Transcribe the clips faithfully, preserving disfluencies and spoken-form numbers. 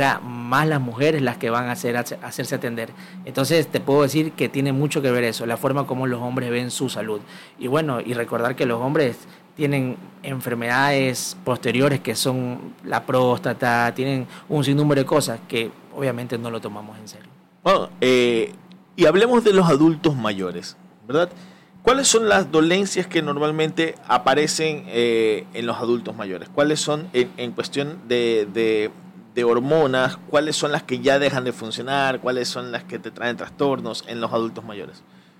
ahora más las mujeres las que van a, hacer, a hacerse atender. Entonces te puedo decir que tiene mucho que ver eso, la forma como los hombres ven su salud. Y bueno, y recordar que los hombres tienen enfermedades posteriores que son la próstata, tienen un sinnúmero de cosas que obviamente no lo tomamos en serio. Bueno, eh, y hablemos de los adultos mayores, ¿verdad? ¿Cuáles son las dolencias que normalmente aparecen eh, en los adultos mayores? ¿Cuáles son en, en cuestión de, de, de hormonas? ¿Cuáles son las que ya dejan de funcionar? ¿Cuáles son las que te traen trastornos en los adultos mayores?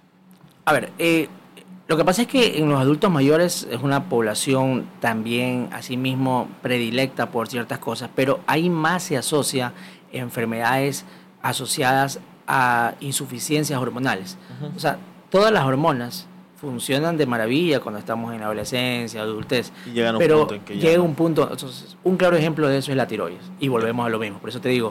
A ver, eh, lo que pasa es que en los adultos mayores es una población también, asimismo, predilecta por ciertas cosas, pero ahí más se asocia enfermedades asociadas a insuficiencias hormonales. Uh-huh. O sea, todas las hormonas funcionan de maravilla cuando estamos en la adolescencia, adultez, y llegan pero un punto en que llega ya no. un punto, entonces, un claro ejemplo de eso es la tiroides, y volvemos a lo mismo. Por eso te digo,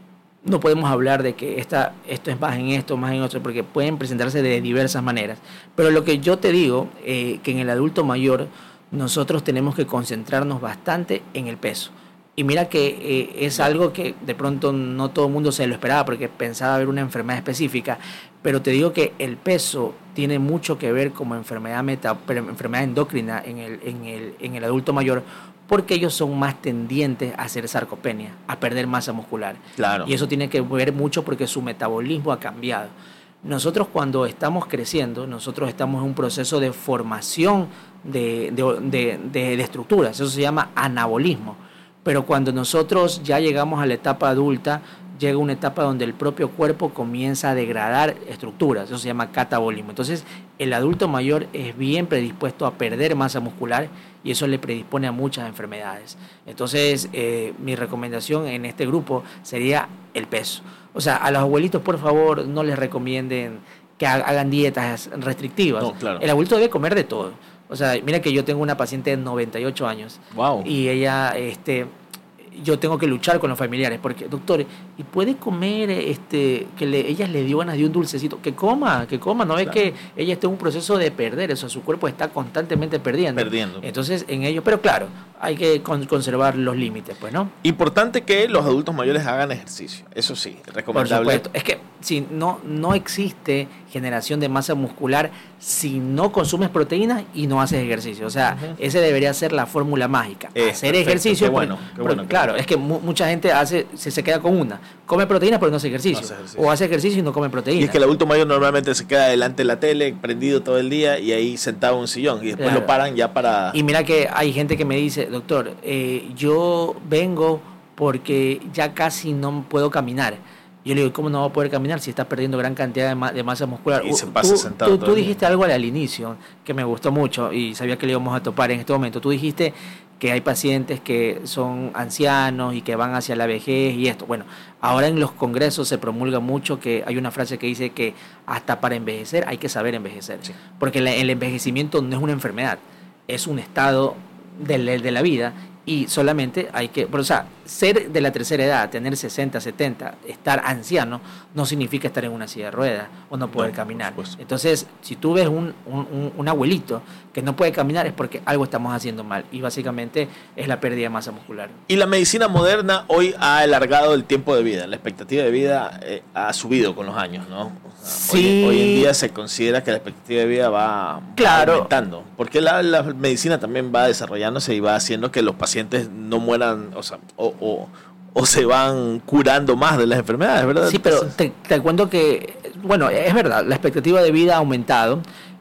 no podemos hablar de que esta, esto es más en esto, más en otro, porque pueden presentarse de diversas maneras. Pero lo que yo te digo, eh, que en el adulto mayor nosotros tenemos que concentrarnos bastante en el peso. Y mira que eh, es algo que de pronto no todo el mundo se lo esperaba porque pensaba haber una enfermedad específica, pero te digo que el peso tiene mucho que ver como enfermedad, meta, enfermedad endocrina en el, en, el, en el adulto mayor, porque ellos son más tendientes a hacer sarcopenia, a perder masa muscular. Claro. Y eso tiene que ver mucho porque su metabolismo ha cambiado. Nosotros cuando estamos creciendo, nosotros estamos en un proceso de formación de, de, de, de, de estructuras, eso se llama anabolismo. Pero cuando nosotros ya llegamos a la etapa adulta, llega una etapa donde el propio cuerpo comienza a degradar estructuras, eso se llama catabolismo. Entonces, el adulto mayor es bien predispuesto a perder masa muscular y eso le predispone a muchas enfermedades. Entonces, eh, mi recomendación en este grupo sería el peso. O sea, a los abuelitos, por favor, no les recomienden que hagan dietas restrictivas. No, claro. El abuelito debe comer de todo. O sea, mira que yo tengo una paciente de noventa y ocho años. Wow. Y ella, este, yo tengo que luchar con los familiares, porque, doctor, ¿y puede comer, este, que le, ella le dio ganas de un dulcecito? Que coma, que coma, ¿no? Claro. Es que ella está en un proceso de perder, eso, su cuerpo está constantemente perdiendo. Perdiendo. Entonces, en ello, pero claro, hay que con, conservar los límites, pues, ¿no? Importante que los adultos mayores hagan ejercicio, eso sí, recomendable. Por supuesto, es que si no, no existe generación de masa muscular si no consumes proteínas y no haces ejercicio. O sea, uh-huh. ese debería ser la fórmula mágica. Eh, hacer perfecto, ejercicio. Qué bueno, porque, qué bueno, porque, claro, qué bueno. es que mu- mucha gente hace se, se queda con una. Come proteínas pero no hace ejercicio. No hace ejercicio. O hace ejercicio y no come proteínas. Y es que el adulto mayor normalmente se queda delante de la tele, prendido todo el día y ahí sentado en un sillón. Y después claro. lo paran ya para... Y mira que hay gente que me dice, doctor, eh, yo vengo porque ya casi no puedo caminar. Yo le digo, ¿cómo no va a poder caminar si está perdiendo gran cantidad de, ma- de masa muscular? Y se pasa tú, sentado tú, todo tú el día. dijiste algo al inicio que me gustó mucho y sabía que le íbamos a topar en este momento. Tú dijiste que hay pacientes que son ancianos y que van hacia la vejez y esto. Bueno, ahora en los congresos se promulga mucho que hay una frase que dice que hasta para envejecer hay que saber envejecer. Sí. Porque la, el envejecimiento no es una enfermedad, es un estado de, de la vida. Y solamente hay que, o sea, ser de la tercera edad, tener sesenta, setenta, estar anciano, no significa estar en una silla de ruedas o no poder no, caminar. Entonces, si tú ves un, un, un abuelito que no puede caminar es porque algo estamos haciendo mal y básicamente es la pérdida de masa muscular. Y la medicina moderna hoy ha alargado el tiempo de vida, la expectativa de vida eh, ha subido con los años, ¿no? O sea, sí. hoy, hoy en día se considera que la expectativa de vida va, claro. va aumentando, porque la, la medicina también va desarrollándose y va haciendo que los pacientes no mueran, o sea, o, o, o se van curando más de las enfermedades, ¿verdad? Sí, pero te, te cuento que, bueno, es verdad, la expectativa de vida ha aumentado,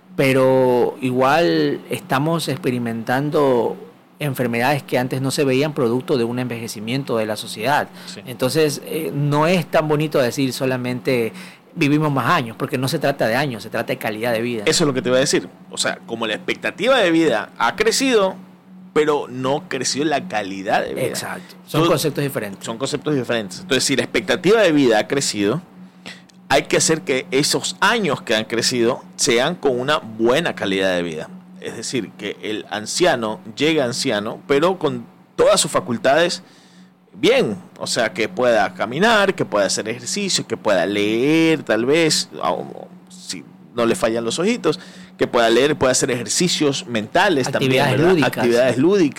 pero igual estamos experimentando enfermedades que antes no se veían producto de un envejecimiento de la sociedad. Sí. Entonces, eh, no es tan bonito decir solamente vivimos más años, porque no se trata de años, se trata de calidad de vida. Eso es lo que te iba a decir. O sea, como la expectativa de vida ha crecido, pero no creció la calidad de vida. Exacto. Son Entonces, conceptos diferentes. Son conceptos diferentes. Entonces, si la expectativa de vida ha crecido, hay que hacer que esos años que han crecido sean con una buena calidad de vida. Es decir, que el anciano llegue anciano, pero con todas sus facultades bien. O sea, que pueda caminar, que pueda hacer ejercicio, que pueda leer, tal vez, o, si no le fallan los ojitos, que pueda leer, pueda hacer ejercicios mentales actividades también, ¿verdad? lúdicas. Actividades lúdicas,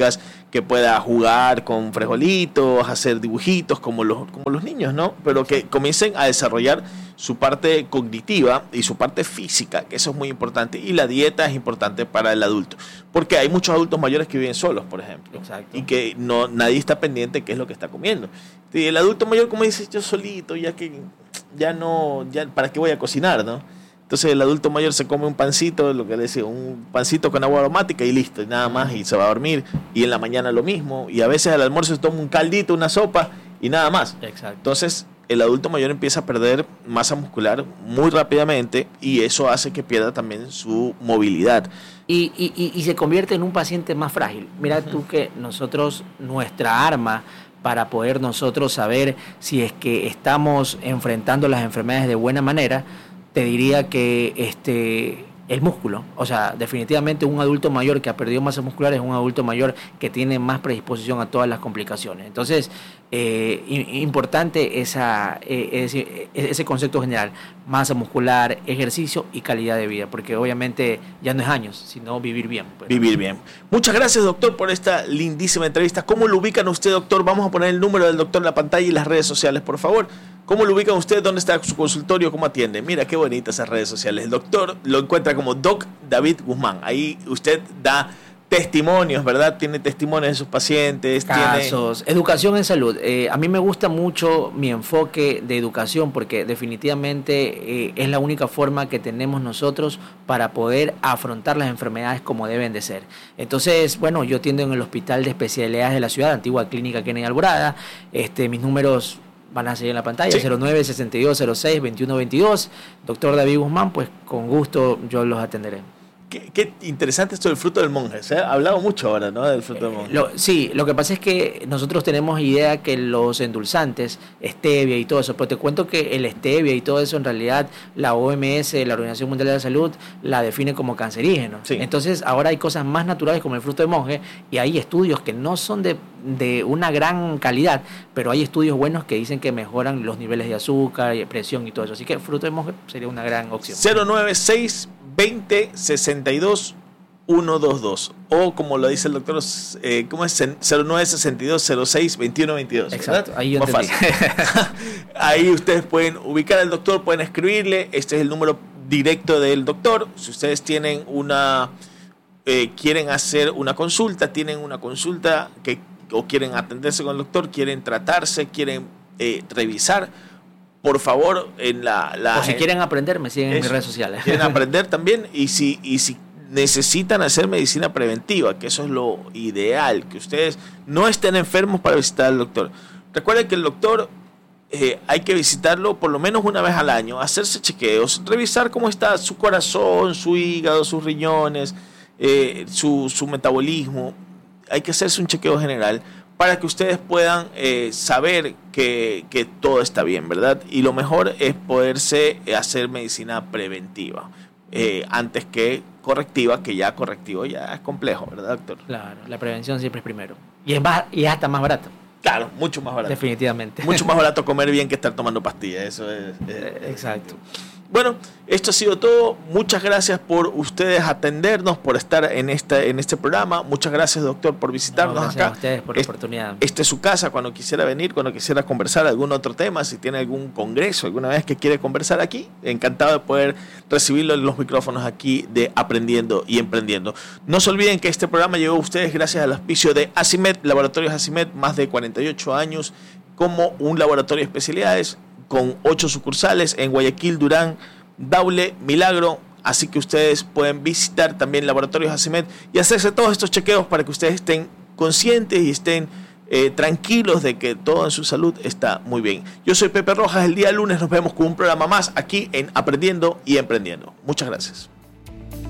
que pueda jugar con frijolitos, hacer dibujitos como los, como los niños, ¿no? Pero que comiencen a desarrollar su parte cognitiva y su parte física, que eso es muy importante, y la dieta es importante para el adulto, porque hay muchos adultos mayores que viven solos, por ejemplo. Exacto. Y que no nadie está pendiente de qué es lo que está comiendo. Y el adulto mayor, como dice, yo solito, ya que ya no, ya ¿para qué voy a cocinar, no? Entonces el adulto mayor se come un pancito, lo que le decía, un pancito con agua aromática y listo, y nada más, y se va a dormir, y en la mañana lo mismo, y a veces al almuerzo se toma un caldito, una sopa, y nada más. Exacto. Entonces el adulto mayor empieza a perder masa muscular muy rápidamente, y eso hace que pierda también su movilidad. Y, y, y, y se convierte en un paciente más frágil. Mira tú que nosotros, nuestra arma para poder nosotros saber si es que estamos enfrentando las enfermedades de buena manera, te diría que este el músculo, o sea, definitivamente un adulto mayor que ha perdido masa muscular es un adulto mayor que tiene más predisposición a todas las complicaciones. Entonces, eh, importante esa, eh, ese, ese concepto general, masa muscular, ejercicio y calidad de vida, porque obviamente ya no es años, sino vivir bien. Pues. Vivir bien. Muchas gracias, doctor, por esta lindísima entrevista. ¿Cómo lo ubican usted, doctor? Vamos a poner el número del doctor en la pantalla y las redes sociales, por favor. ¿Cómo lo ubican usted? ¿Dónde está su consultorio? ¿Cómo atiende? Mira qué bonitas esas redes sociales. El doctor lo encuentra como Doc David Guzmán. Ahí usted da testimonios, ¿verdad? Tiene testimonios de sus pacientes. Casos. Tiene... Educación en salud. Eh, a mí me gusta mucho mi enfoque de educación porque definitivamente eh, es la única forma que tenemos nosotros para poder afrontar las enfermedades como deben de ser. Entonces, bueno, yo atiendo en el Hospital de Especialidades de la Ciudad, antigua Clínica Kennedy Alborada. Este, mis números van a seguir en la pantalla, sí. cero nueve sesenta y dos cero seis veintiuno veintidós. Doctor David Guzmán, pues con gusto yo los atenderé. Qué, qué interesante esto del fruto del monje. Se ha hablado mucho ahora, ¿no? Del fruto del monje. Eh, lo, sí, lo que pasa es que nosotros tenemos idea que los endulzantes, stevia y todo eso, pero te cuento que el stevia y todo eso en realidad la O M S, la Organización Mundial de la Salud, la define como cancerígeno. Sí. Entonces ahora hay cosas más naturales como el fruto del monje y hay estudios que no son de, de una gran calidad, pero hay estudios buenos que dicen que mejoran los niveles de azúcar y presión y todo eso. Así que fruto del monje sería una gran opción. cero nueve seis veinte sesenta y dos ciento veintidós o como lo dice el doctor, eh, ¿cómo es? cero nueve sesenta y dos cero seis veintiuno veintidós. Exacto, ahí yo Más entendí. Fácil. Ahí ustedes pueden ubicar al doctor, pueden escribirle, este es el número directo del doctor. Si ustedes tienen una, eh, quieren hacer una consulta, tienen una consulta que, o quieren atenderse con el doctor, quieren tratarse, quieren eh, revisar, por favor, en la... la o si quieren aprender, me siguen eso, en mis redes sociales. Quieren aprender también, y si, y si necesitan hacer medicina preventiva, que eso es lo ideal, que ustedes no estén enfermos para visitar al doctor. Recuerden que el doctor eh, hay que visitarlo por lo menos una vez al año, hacerse chequeos, revisar cómo está su corazón, su hígado, sus riñones, eh, su, su metabolismo. Hay que hacerse un chequeo general para que ustedes puedan eh, saber que, que todo está bien, ¿verdad? Y lo mejor es poderse hacer medicina preventiva eh, antes que correctiva, que ya correctivo ya es complejo, ¿verdad, doctor? Claro, la prevención siempre es primero. Y es, más, y es hasta más barato. Claro, mucho más barato. Definitivamente. Mucho más barato comer bien que estar tomando pastillas, eso es... es Exacto. Bueno, esto ha sido todo. Muchas gracias por ustedes atendernos, por estar en este, en este programa. Muchas gracias, doctor, por visitarnos no, gracias acá. A ustedes por la este, oportunidad. Esta es su casa, cuando quisiera venir, cuando quisiera conversar algún otro tema, si tiene algún congreso, alguna vez que quiere conversar aquí, encantado de poder recibirlo en los micrófonos aquí de Aprendiendo y Emprendiendo. No se olviden que este programa llegó a ustedes gracias al auspicio de Acimed, Laboratorios Acimed, más de cuarenta y ocho años como un laboratorio de especialidades, con ocho sucursales en Guayaquil, Durán, Daule, Milagro. Así que ustedes pueden visitar también Laboratorios Acimed y hacerse todos estos chequeos para que ustedes estén conscientes y estén eh, tranquilos de que todo en su salud está muy bien. Yo soy Pepe Rojas. El día lunes nos vemos con un programa más aquí en Aprendiendo y Emprendiendo. Muchas gracias.